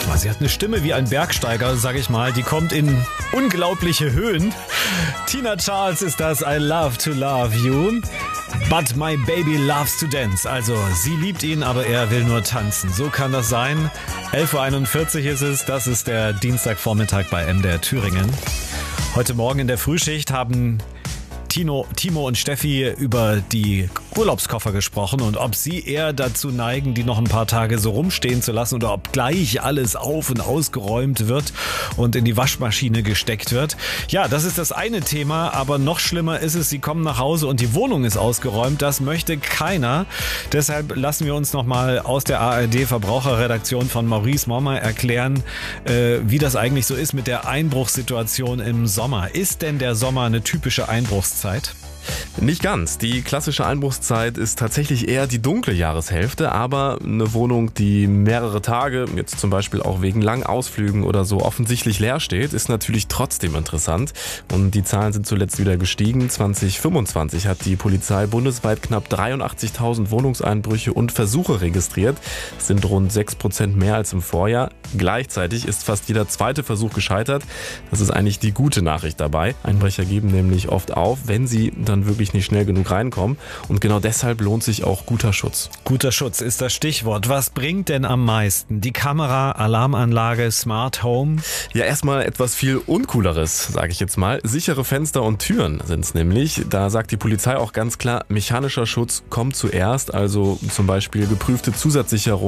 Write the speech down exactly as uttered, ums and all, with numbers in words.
Sie hat eine Stimme wie ein Bergsteiger, sag ich mal. Die kommt in unglaubliche Höhen. Tina Charles ist das. I love to love you. But my baby loves to dance. Also, sie liebt ihn, aber er will nur tanzen. So kann das sein. elf Uhr einundvierzig ist es. Das ist der Dienstagvormittag bei M D R Thüringen. Heute Morgen in der Frühschicht haben Tino, Timo und Steffi über die Urlaubskoffer gesprochen und ob sie eher dazu neigen, die noch ein paar Tage so rumstehen zu lassen oder ob gleich alles auf- und ausgeräumt wird und in die Waschmaschine gesteckt wird. Ja, das ist das eine Thema, aber noch schlimmer ist es, sie kommen nach Hause und die Wohnung ist ausgeräumt. Das möchte keiner. Deshalb lassen wir uns nochmal aus der A R D-Verbraucherredaktion von Maurice Mommer erklären, äh, wie das eigentlich so ist mit der Einbruchssituation im Sommer. Ist denn der Sommer eine typische Einbruchszeit? Nicht ganz. Die klassische Einbruchszeit ist tatsächlich eher die dunkle Jahreshälfte, aber eine Wohnung, die mehrere Tage, jetzt zum Beispiel auch wegen langen Ausflügen oder so, offensichtlich leer steht, ist natürlich trotzdem interessant. Und die Zahlen sind zuletzt wieder gestiegen. zwanzig fünfundzwanzig hat die Polizei bundesweit knapp dreiundachtzigtausend Wohnungseinbrüche und Versuche registriert. Das sind rund sechs Prozent mehr als im Vorjahr. Gleichzeitig ist fast jeder zweite Versuch gescheitert. Das ist eigentlich die gute Nachricht dabei. Einbrecher geben nämlich oft auf, wenn sie dann wirklich nicht schnell genug reinkommen. Und genau deshalb lohnt sich auch guter Schutz. Guter Schutz ist das Stichwort. Was bringt denn am meisten? Die Kamera, Alarmanlage, Smart Home? Ja, erstmal etwas viel Uncooleres, sage ich jetzt mal. Sichere Fenster und Türen sind es nämlich. Da sagt die Polizei auch ganz klar, mechanischer Schutz kommt zuerst. Also zum Beispiel geprüfte Zusatzsicherung